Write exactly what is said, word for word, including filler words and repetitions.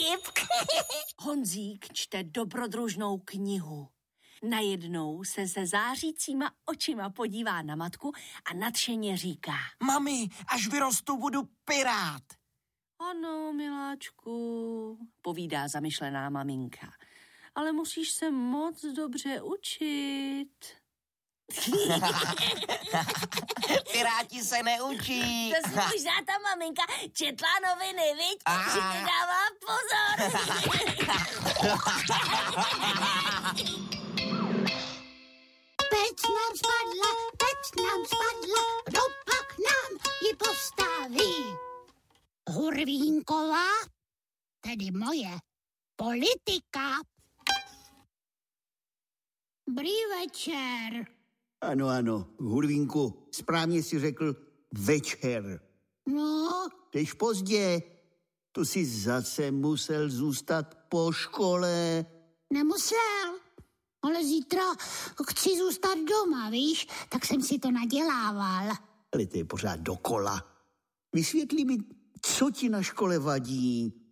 vtip. Honzík čte dobrodružnou knihu. Najednou se se zářícíma očima podívá na matku a nadšeně říká. Mami, až vyrostu, budu pirát. Ano, miláčku, povídá zamyšlená maminka. Ale musíš se moc dobře učit. Piráti se neučí. To si možná ta maminka četla noviny, viď? Že nedává pozor. Pec nám spadla, pec nám spadla, kdo pak nám ji postaví? Hurvínková, tedy moje, politika. Dobrý večer. Ano, ano, Hurvínku, správně si řekl večer. No? Tež pozdě, to si zase musel zůstat po škole. Nemusel, ale zítra chci zůstat doma, víš, tak jsem si to nadělával. Ale to je pořád dokola. Vysvětli mi, co ti na škole vadí.